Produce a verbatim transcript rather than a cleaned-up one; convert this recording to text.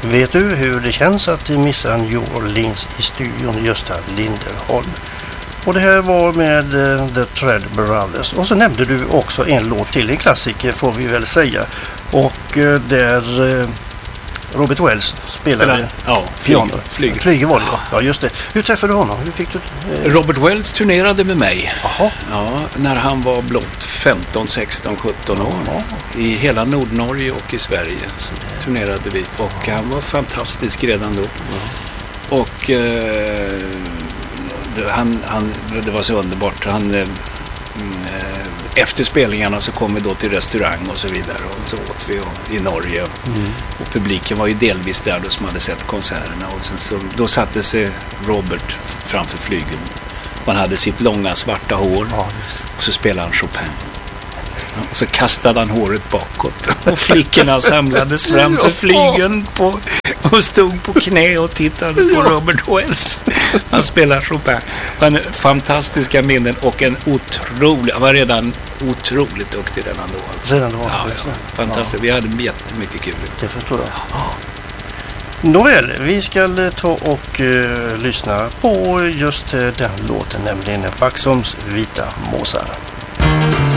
Vet du hur det känns att missa New Orleans i studion, Gösta Linderholm? Och det här var med uh, The Tread Brothers. Och så nämnde du också en låt till, en klassiker får vi väl säga. Och uh, där uh, Robert Wells spelade Eller, ja, piano. Flyger. Flyger var det, ja. Ja, just det. Hur träffade du honom? Hur fick du, uh... Robert Wells turnerade med mig. Aha. Ja, när han var blott femton, sexton, sjutton år. Aha. I hela Nordnorge och i Sverige så turnerade vi. Och han var fantastisk redan då. Ja. Och uh, han, han, det var så underbart. Han, uh, efter spelningarna så kom vi då till restaurang och så vidare. Och så åt vi och, i Norge. Mm. Och publiken var ju delvis där då som hade sett konserterna. Och sen så, då satte sig Robert framför flygeln. Han hade sitt långa svarta hår. Ja, och så spelade han Chopin. Och så kastade han håret bakåt. Och flickorna samlades framför flygeln på, och stod på knä och tittade på Robert Wells. Han spelar Chopin. Han har fantastiska minnen och en otrolig, han var redan otroligt duktig redan då. Redan då? Ja, ja, fantastiskt. Ja. Vi hade jättemycket kul. Det förstår jag. Ja. Nåväl, vi ska ta och uh, lyssna på just uh, den låten, nämligen Vaxholms vita måsar.